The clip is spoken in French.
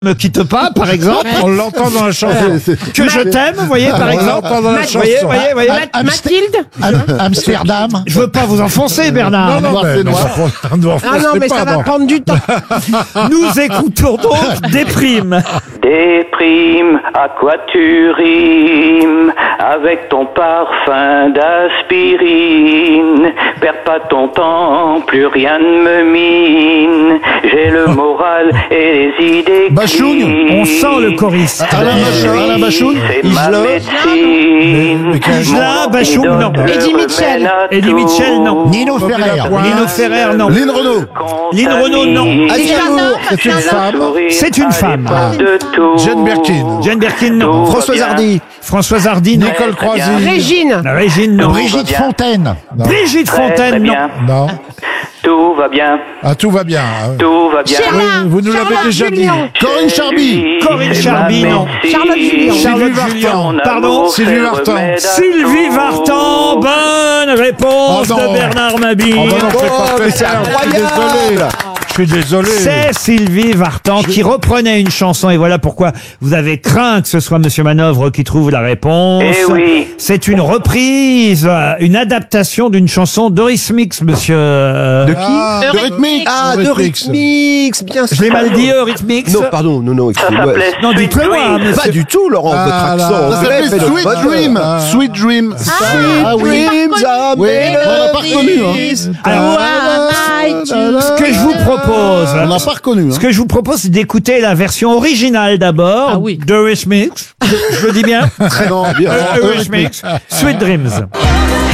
Me quitte pas, par exemple. On l'entend dans la chanson. Que je t'aime, vous voyez, par On exemple. l'entend dans la chanson. Voyez. Mathilde Amsterdam. Je veux pas vous enfoncer, Bernard. Non, mais Ah non, mais ça va prendre du temps. Nous écoutons donc Déprime. Déprime, à quoi tu rimes avec ton parfum d'aspirine? Perds pas ton temps, plus rien ne me mine. J'ai le moral et les idées Bachoun, on sent le choriste. Alain Bachoun, c'est ma médecine. Isla, Bachoum, non. Eddie Mitchell. Eddie Mitchell, non. Nino Ferrer. Nino Ferrer, non. Lynn Renaud. Lynn Renaud, non. C'est une femme. C'est une femme. Jane Birkin. Jane Birkin, non. Françoise Hardy. Françoise Hardy, non. Nicole Croisy. Régine. Régine, non. Brigitte Fontaine. Brigitte Fontaine, non. Non. Tout va bien, Ah, tout va bien. tout va bien. Charlotte. Vous nous l'avez Charlotte déjà dit. Julien. Corinne Charby. Corinne Charby, non. Charlotte Julien. Charlotte Sylvie Julien. Vartan. Pardon. Sylvie Vartan. Sylvie Vartan, bonne réponse Oh non. de Bernard Mabille. Oh, bah non, fais pas plaisir. Je suis désolé. C'est Sylvie Vartan qui reprenait une chanson et voilà pourquoi vous avez craint que ce soit Monsieur Manœuvre qui trouve la réponse. Eh oui. C'est une reprise, une adaptation d'une chanson d'Eurythmics, monsieur. De qui Ah, De Rhythmique. Ah, de Rhythmix, bien sûr. Je l'ai mal dit, Eurythmics. Non, pardon, non, Ça excusez-moi. s'appelait Non, Sweet dites-le moi, Dreams. monsieur. Pas du tout, Laurent, Ah, votre là, accent ça Ça anglais s'appelle fait de Sweet bonheur. Dream. Sweet Dream. Ah oui. Dreams are Oui, on n'a pas reconnu. Hein. Alors, ce que je vous propose, On n'a pas reconnu. ce Hein. que je vous propose, c'est d'écouter la version originale d'abord d'Eurythmics. Je le dis bien. Non, bien. Eurythmics. Sweet Dreams.